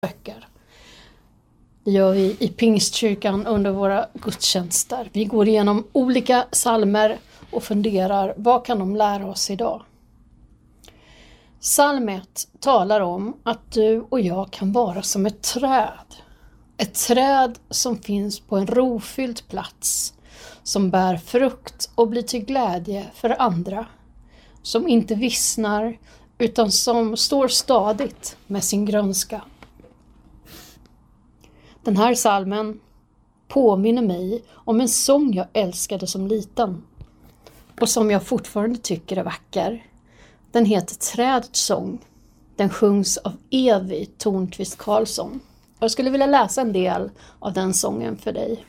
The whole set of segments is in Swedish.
böcker. Det gör vi i Pingstkyrkan under våra gudstjänster. Vi går igenom olika psalmer och funderar, vad kan de lära oss idag? Psalm 1 talar om att du och jag kan vara som ett träd. Ett träd som finns på en rofylld plats, som bär frukt och blir till glädje för andra. Som inte vissnar utan som står stadigt med sin grönska. Den här psalmen påminner mig om en sång jag älskade som liten och som jag fortfarande tycker är vacker. Den heter Trädets sång. Den sjungs av Evi Tornqvist Karlsson. Jag skulle vilja läsa en del av den sången för dig.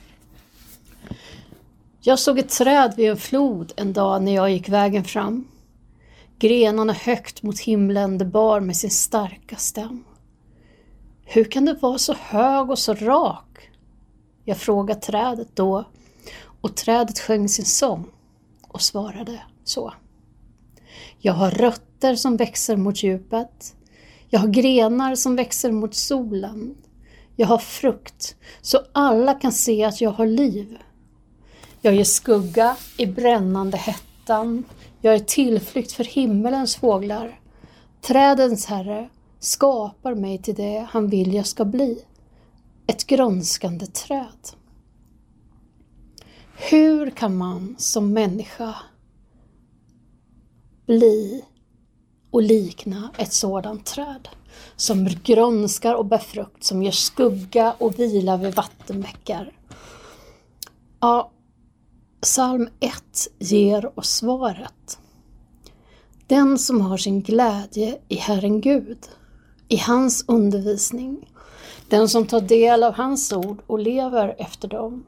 Jag såg ett träd vid en flod en dag när jag gick vägen fram. Grenarna högt mot himlen det bar med sin starka stam. Hur kan det vara så hög och så rak? Jag frågade trädet då, och trädet sjöng sin sång och svarade så. Jag har rötter som växer mot djupet. Jag har grenar som växer mot solen. Jag har frukt så alla kan se att jag har liv. Jag ger skugga i brännande hettan. Jag är tillflykt för himmelens fåglar. Trädens herre skapar mig till det han vill jag ska bli. Ett grönskande träd. Hur kan man som människa bli och likna ett sådant träd som grönskar och bär frukt, som ger skugga och vila vid vattenbäckar? Ja, psalm 1 ger oss svaret. Den som har sin glädje i Herren Gud, i hans undervisning, den som tar del av hans ord och lever efter dem.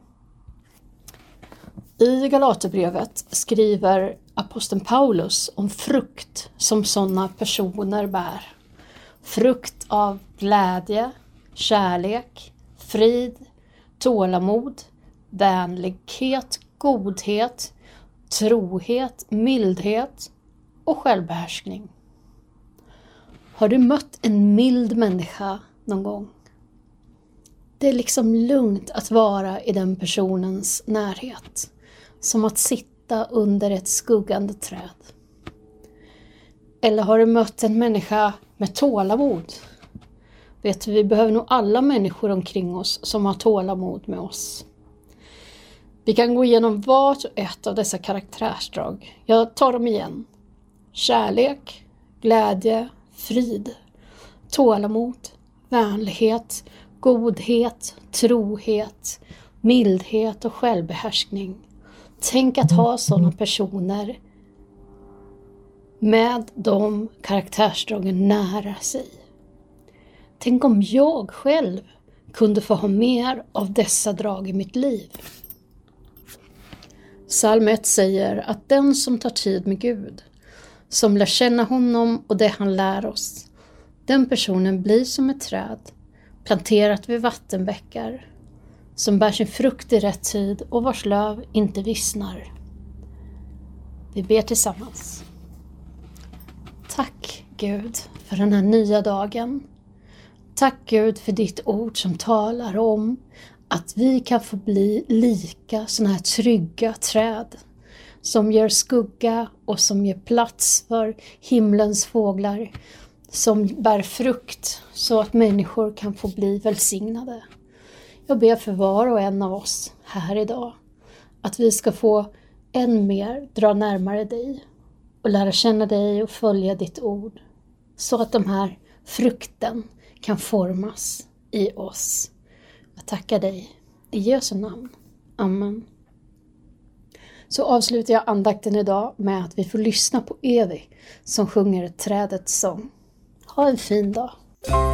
I Galaterbrevet skriver aposteln Paulus om frukt som sådana personer bär. Frukt av glädje, kärlek, frid, tålamod, vänlighet, godhet, trohet, mildhet och självbehärskning. Har du mött en mild människa någon gång? Det är liksom lugnt att vara i den personens närhet. Som att sitta under ett skuggande träd. Eller har du mött en människa med tålamod? Vet du, vi behöver nog alla människor omkring oss som har tålamod med oss. Vi kan gå igenom vart och ett av dessa karaktärsdrag. Jag tar dem igen. Kärlek, glädje, frid, tålamod, vänlighet, godhet, trohet, mildhet och självbehärskning. Tänk att ha sådana personer med de karaktärsdragen nära sig. Tänk om jag själv kunde få ha mer av dessa drag i mitt liv. Psalm 1 säger att den som tar tid med Gud, som lär känna honom och det han lär oss, den personen blir som ett träd, planterat vid vattenbäckar, som bär sin frukt i rätt tid och vars löv inte vissnar. Vi ber tillsammans. Tack Gud för den här nya dagen. Tack Gud för ditt ord som talar om att vi kan få bli lika såna här trygga träd som ger skugga och som ger plats för himlens fåglar, som bär frukt så att människor kan få bli välsignade. Jag ber för var och en av oss här idag att vi ska få än mer dra närmare dig och lära känna dig och följa ditt ord, så att de här frukten kan formas i oss. Jag tackar dig i Jesu namn. Amen. Så avslutar jag andakten idag med att vi får lyssna på Evi som sjunger trädets sång. Ha en fin dag.